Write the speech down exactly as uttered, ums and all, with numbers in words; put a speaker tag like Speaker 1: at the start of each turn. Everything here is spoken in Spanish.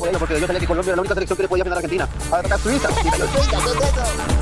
Speaker 1: bueno, porque yo sabía que Colombia era la única selección que le podía ganar a Argentina. Ahora toca Suiza.